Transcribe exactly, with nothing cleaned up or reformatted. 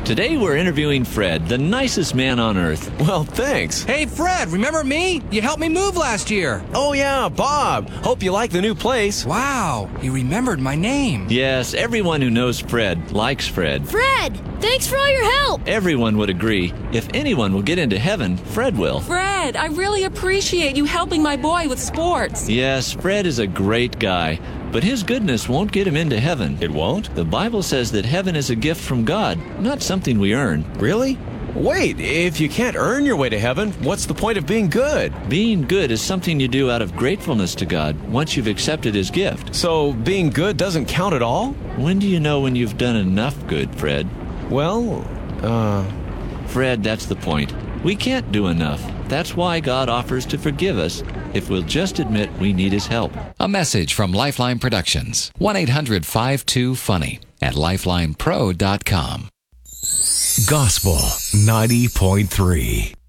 Today we're interviewing Fred, the nicest man on earth. Well, thanks. Hey, Fred, remember me? You helped me move last year. Oh, yeah, Bob. Hope you like the new place. Wow, he remembered my name. Yes, everyone who knows Fred likes Fred. Fred, thanks for all your help. Everyone would agree. If anyone will get into heaven, Fred will. Fred, I really appreciate you helping my boy with sports. Yes, Fred is a great guy, but his goodness won't get him into heaven. It won't? The Bible says that heaven is a gift from God, not something we earn. Really? Wait, if you can't earn your way to heaven, what's the point of being good? Being good is something you do out of gratefulness to God once you've accepted His gift. So being good doesn't count at all? When do you know when you've done enough good, Fred? Well, uh... Fred, that's the point. We can't do enough. That's why God offers to forgive us if we'll just admit we need His help. A message from Lifeline Productions. one eight hundred five two funny at lifeline pro dot com. Gospel ninety point three.